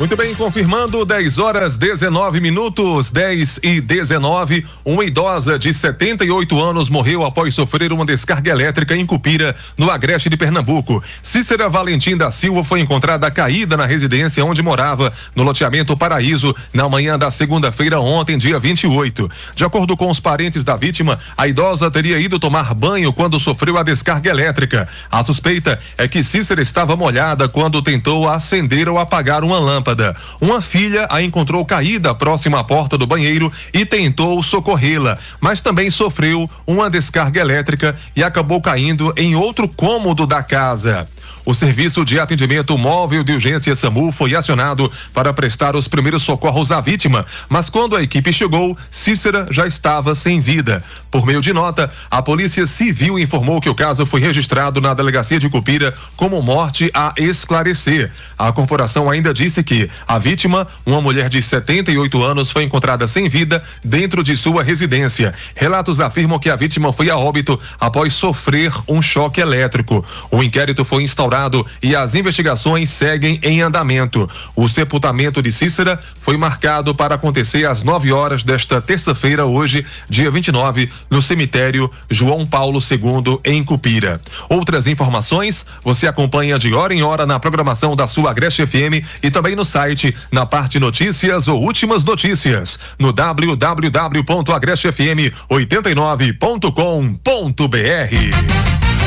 Muito bem, confirmando 10h19, 10h19, uma idosa de 78 anos morreu após sofrer uma descarga elétrica em Cupira, no Agreste de Pernambuco. Cícera Valentim da Silva foi encontrada caída na residência onde morava, no loteamento Paraíso, na manhã da segunda-feira, ontem, dia 28. De acordo com os parentes da vítima, a idosa teria ido tomar banho quando sofreu a descarga elétrica. A suspeita é que Cícera estava molhada quando tentou acender ou apagar uma lâmpada. Uma filha a encontrou caída próxima à porta do banheiro e tentou socorrê-la, mas também sofreu uma descarga elétrica e acabou caindo em outro cômodo da casa. O Serviço de Atendimento Móvel de Urgência SAMU foi acionado para prestar os primeiros socorros à vítima, mas quando a equipe chegou, Cícera já estava sem vida. Por meio de nota, a Polícia Civil informou que o caso foi registrado na Delegacia de Cupira como morte a esclarecer. A corporação ainda disse que a vítima, uma mulher de 78 anos, foi encontrada sem vida dentro de sua residência. Relatos afirmam que a vítima foi a óbito após sofrer um choque elétrico. O inquérito foi instaurado e as investigações seguem em andamento. O sepultamento de Cícera foi marcado para acontecer às 9h desta terça-feira, hoje, dia 29, no cemitério João Paulo II, em Cupira. Outras informações você acompanha de hora em hora na programação da sua Agreste FM e também no site, na parte notícias ou últimas notícias, no www.agrestefm89.com.br.